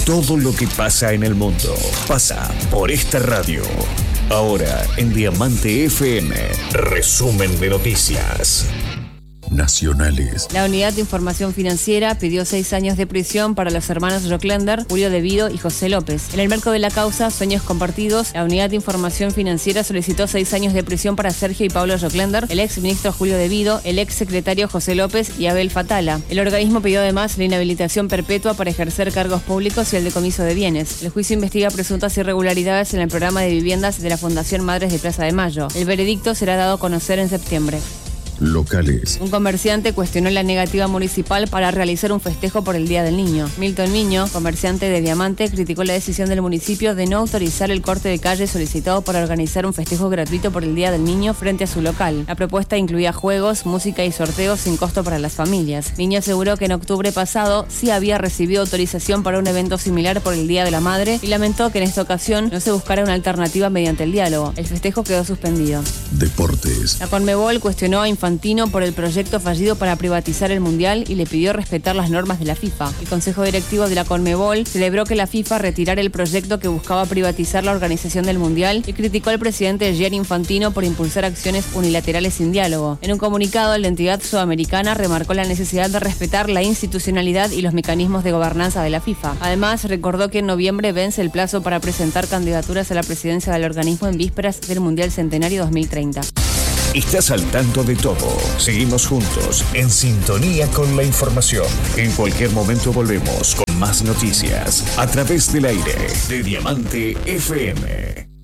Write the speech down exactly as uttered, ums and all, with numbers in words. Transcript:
Todo lo que pasa en el mundo pasa por esta radio. Ahora en Diamante F M, resumen de noticias nacionales. La Unidad de Información Financiera pidió seis años de prisión para los hermanos Joclender, Julio De Vido y José López. En el marco de la causa Sueños Compartidos, la Unidad de Información Financiera solicitó seis años de prisión para Sergio y Pablo Joclender, el ex ministro Julio De Vido, el ex secretario José López y Abel Fatala. El organismo pidió además la inhabilitación perpetua para ejercer cargos públicos y el decomiso de bienes. El juicio investiga presuntas irregularidades en el programa de viviendas de la Fundación Madres de Plaza de Mayo. El veredicto será dado a conocer en septiembre. Locales. Un comerciante cuestionó la negativa municipal para realizar un festejo por el Día del Niño. Milton Miño, comerciante de Diamante, criticó la decisión del municipio de no autorizar el corte de calle solicitado para organizar un festejo gratuito por el Día del Niño frente a su local. La propuesta incluía juegos, música y sorteos sin costo para las familias. Miño aseguró que en octubre pasado sí había recibido autorización para un evento similar por el Día de la Madre y lamentó que en esta ocasión no se buscara una alternativa mediante el diálogo. El festejo quedó suspendido. Deportes. La Conmebol cuestionó a Infantino por el proyecto fallido para privatizar el Mundial y le pidió respetar las normas de la FIFA. El Consejo Directivo de la Conmebol celebró que la FIFA retirara el proyecto que buscaba privatizar la organización del Mundial y criticó al presidente Gianni Infantino por impulsar acciones unilaterales sin diálogo. En un comunicado, la entidad sudamericana remarcó la necesidad de respetar la institucionalidad y los mecanismos de gobernanza de la FIFA. Además, recordó que en noviembre vence el plazo para presentar candidaturas a la presidencia del organismo en vísperas del Mundial Centenario dos mil treinta. Estás al tanto de todo. Seguimos juntos, en sintonía con la información. En cualquier momento volvemos con más noticias a través del aire de Diamante F M.